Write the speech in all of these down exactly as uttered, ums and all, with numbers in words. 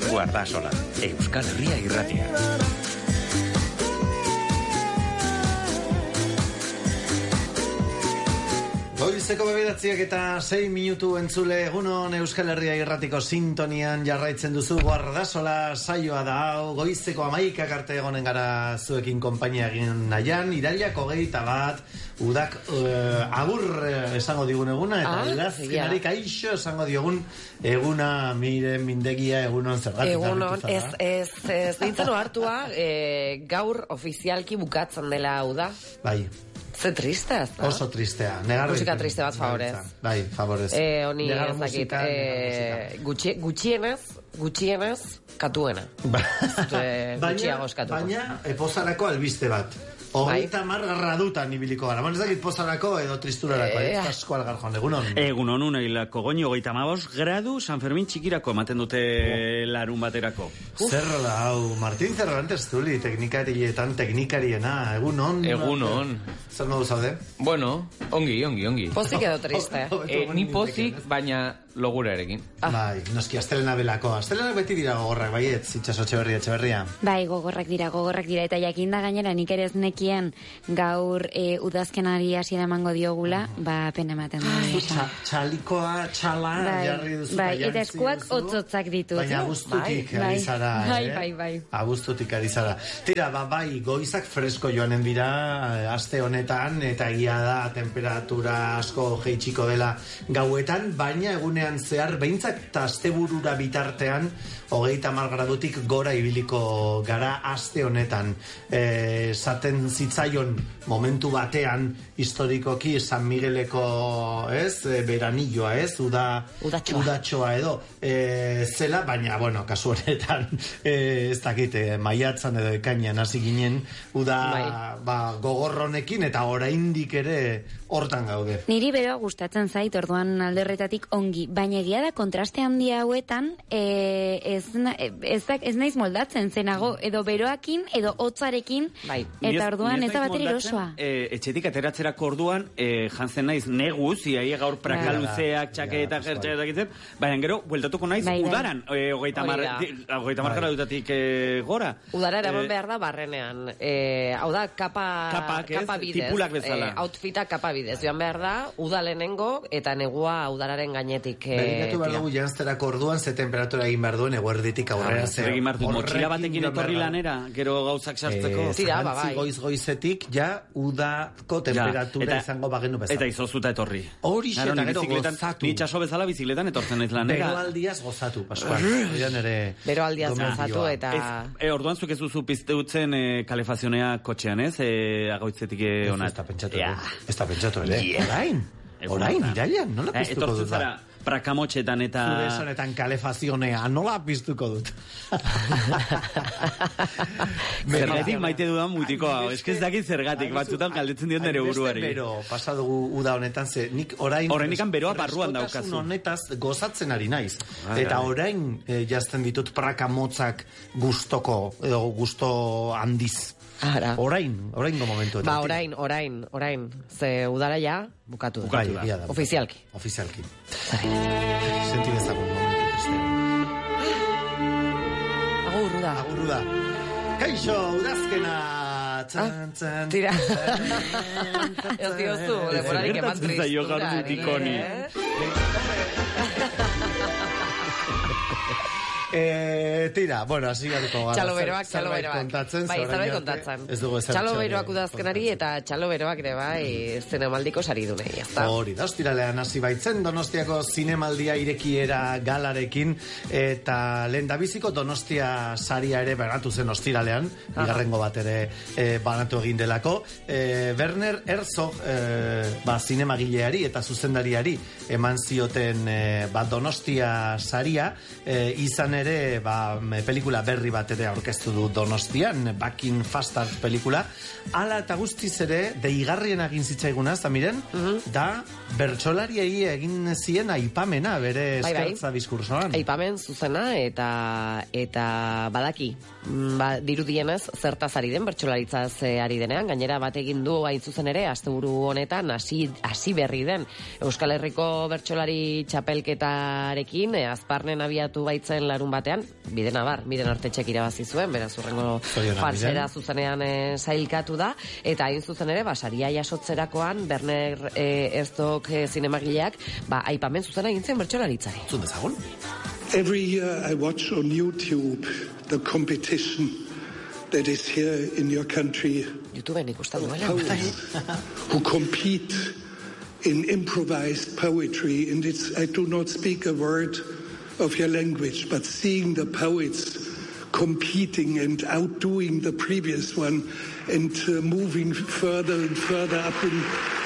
Guardasola, Euskal Herria irratia. Goizeko bebiratziak eta sei minutu entzule, egunon Euskal Herria irratiko sintonian jarraitzen duzu. Guardasola saioa da hau, goizeko amaikak arte egonen gara zuekin konpainia egin nahian, irailak hogeita bat, udak uh, agur uh, esango digun eguna, eta ah, lazkenarik aixo esango diogun eguna, miren, mindegia, egunon zergatik. Egunon, ez, ez, ez, nintzen ohartua, e, gaur ofizialki bukatzen dela hau da. Bai. Ze tristea, ez da? Oso tristea. Negarri, musika triste bat, favorez. Bai, favorez. Eh, honi ez dakit. Eh, gutxi, gutxienez, gutxienez, katuena. Ba, gutxiagoz katuena. Baina, epozarako albiste bat. Hogeita bai. Margarra dutan ibiliko gara. Bon, ez dakit pozarako edo tristurarako. Eh, ez asko algarjon, egunon. Egunon, unailako goño, hogeita mabos gradu, San Fermin txikirako ematen dute oh. larun baterako. Zer da, hau, Martin Cervantes Zuli, teknikarietan, teknikariena, egunon. Egunon. Zer modu zaude? Bueno, ongi, ongi, ongi. Pozik edo triste. eh, ni pozik, baina logura erekin. Ah. Bai, noski, astelena belako. Astelenak beti dira gogorrak, baiet, zitxaso Etxeberria, Etxeberria. Bai, gogorrak dira, gogorrak dira, eta jakinda gainera nik ere ez nekien gaur e, udazkenari hasiera emango diogula, oh. ba, pena ematen du. Txalikoa, txala, bai, jarri duzu. Bai, eta eskuak otzotzak ditut. Baina abuztutik bai, ari zara, bai, eh? Bai, bai, abuztutik ari zara. Tira, ba, bai, goizak fresko joanen dira, aste honetan, eta egia da, temperatura asko jeitsiko dela gauetan, baina egunean zehar, behintzak eta asteburura bitartean, hogeita hamar gradutik gora ibiliko gara aste honetan. E, zaten zitzaion momentu batean, historikoki San Migueleko, ez, e, beranilloa, ez, uda, udatxoa. udatxoa edo, e, zela, baina, bueno, kasu honetan, e, ez dakit, e, maiatzan edo ekainan hasi ginen, uda, bai. ba, gogorronekin, eta oraindik ere hortan gaude. Niri beroa gustatzen zait, orduan alderretatik ongi, baina egia da kontraste handia hauetan, e, ez, ez, ez naiz moldatzen zenago, edo beroakin, edo hotzarekin, bai. Eta orduan ez da bateri erosoa. E, etxetik ateratzerako orduan, e, jantzen naiz neguz, iaia gaur prakaluzeak, txaketa, jertxa, edakitzen, baina gero, bueltatuko naiz, bai, udaran, e, hogeita marra dutatik e, gora. Udara eraman e, behar da barrenean. E, hau da, kapa, kapak, kapa ez, bidez. Tipulak bezala. E, outfita kapa bidez. Joan behar da, udalenengo, eta negua udararen gainetik. E, Berikatu behar dugu janzterako orduan, ze temperatura egin behar duen, eguerditik aurrera. Zer egin behar du, motxila batekin etorri lanera, gero gauzak sartzeko. E, Tira, ba, bai. Goiz-goizetik, ja, udako temperatura ja, izango bagenu bezala. Eta izozuta etorri. Hori xe, eta gero gozatu. Ni txaso bezala bizikletan etortzen ez lanera. Bero aldiaz gozatu, Pascual. Bero aldiaz gozatu, eta... E, orduan zuk ez duzu pizte utzen e, kalefazionea kotxean, ez? E, agoitzetik ona. Ez da pentsatu ere. Ez da pentsatu ere. Orain, orain, irailan, nola piztuko dut da? Prakamotxetan eta... Zure esonetan kalefazionea, nola piztuko dut? Zergatik maite dudan mutikoa, ez que ez dakit zergatik, batzutan galdetzen dion nere buruari. Bero, pasadugu uda honetan, ze nik orain... Horrenikan beroa barruan daukazu. Freskotasun honetaz gozatzen ari naiz. Eta orain eh, jazten ditut prakamotzak gustoko, edo gusto handiz. Ara. Orain, oraingo momentu. Ba, orain, orain, orain. Ze udara ja, bukatu. Bukatu da. da. Ofizialki. Ofizialki. Senti dezagun momentu tristea. Agurru da. Agurru da. Kaixo, udazkena! Txan, txan, tira. Ez diozu, leporarik eman tristura. Zaio gardutik honi. Eh, tira, bueno, así garko gara. Txaloberoak, txaloberoak. Bai, zerbait kontatzen. Ez dugu ezer. Txaloberoak udazkenari eta txaloberoak ere bai zinemaldiko saridunei, ezta? Hori da, ostiralean hasi baitzen Donostiako zinemaldia irekiera galarekin, eta lehen dabiziko Donostia saria ere banatu zen ostiralean, bigarrengo bat ere e, banatu egin delako. E, Werner Herzog, e, ba, zinemagileari eta zuzendariari eman zioten e, ba, Donostia saria, e, izan ere, ba, pelikula berri bat ere aurkeztu du Donostian, Back in Fast Art pelikula. Hala eta guztiz ere, deigarrien egin zitzaiguna, ez da miren, uh-huh. da bertsolariei egin zien aipamena bere eskertza diskursoan. Aipamen zuzena eta eta badaki, ba, dirudienez zertaz ari den, bertsolaritzaz ari denean, gainera bat egin du hain zuzen ere, asteburu honetan hasi hasi berri den Euskal Herriko bertsolari txapelketarekin, azparnen abiatu baitzen larun larun batean, bidena bar, miren artetxek irabazi zuen, beraz urrengo falsera zuzenean e, zailkatu da, eta hain zuzen ere, basaria jasotzerakoan, Werner e, Herzog e, zinemagileak, ba, aipamen zuzena egin zen bertsolaritzari. Zun dezagun? Every year I watch on YouTube the competition that is here in your country. YouTubeen ikusten duela. Who compete in improvised poetry, and it's, I do not speak a word of your language, but seeing the poets competing and outdoing the previous one and uh, moving further and further up in...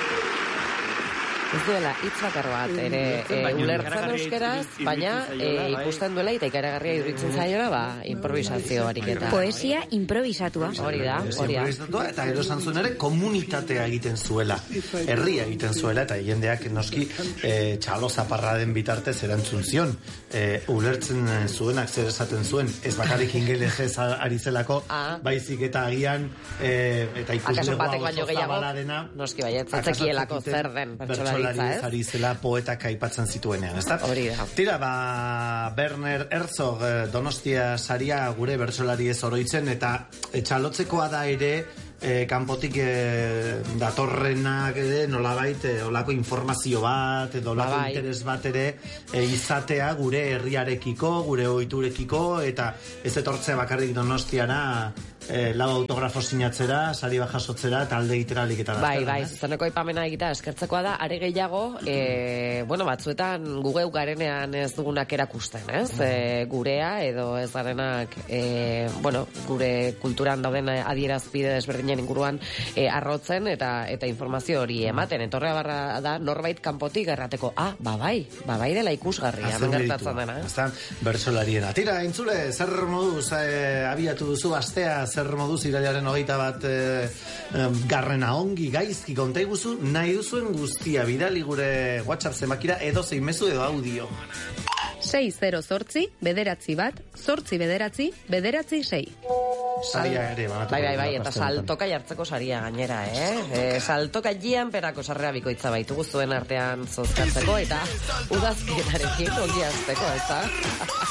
Ez duela, hitz bakar bat, ere e, ulertzen euskeraz, baina e, ikusten duela eta ikaragarria iruditzen zaiola, ba, improvisazio ariketa. Poesia improvisatua. Hori da, hori da. Eta gero esan zuen ere, komunitatea egiten zuela, herria egiten zuela, eta jendeak noski e, txalo zaparra den bitartez erantzun zion. E, ulertzen zuenak zer esaten zuen, ez bakarrik ingelejez ari zelako, ah. baizik eta agian, e, eta ikuslegoa oso zabala dena, noski bai, etzekielako zer den pertsolaritza, ez? Ari zela poetak aipatzen zituenean, ezta? Hori da. Tira, ba, Werner Herzog Donostia saria gure bertsolari ez oroitzen, eta txalotzekoa da ere, E, kanpotik e, datorrenak ere nolabait e, olako informazio bat edo olako ba, interes bat ere e, izatea gure herriarekiko, gure ohiturekiko, eta ez etortzea bakarrik Donostiara e, lau autografo sinatzera, sari bajasotzera eta alde egiteralik eta bai, bai, zuzeneko aipamena egitea eskertzekoa da, are gehiago e, bueno, batzuetan gugeu garenean ez dugunak erakusten, ez? E, gurea edo ez garenak e, bueno, gure kulturan dauden adierazpide desberdinen inguruan e, arrotzen eta eta informazio hori ematen. Etorrea barra da norbait kanpotik errateko, ah, ba bai, ba bai dela ikusgarria, gertatzen dena. Ezta, bertsolariena. Tira, entzule, zer moduz e, abiatu duzu astea, zer moduz irailaren hogeita bat e, e, garrena ongi, gaizki konta iguzu, nahi duzuen guztia bidali gure WhatsApp zenbakira edo zein mezu edo audio. sei zero zortzi, bederatzi bat, zortzi bederatzi, bederatzi sei. Saria ere, banatu. Bai, bai, bai, eta saltoka jartzeko saria gainera, eh? E, saltoka jian perako sarrera bikoitza baitugu zuen artean zozkatzeko, eta udazkienarekin ongi azteko, ez da?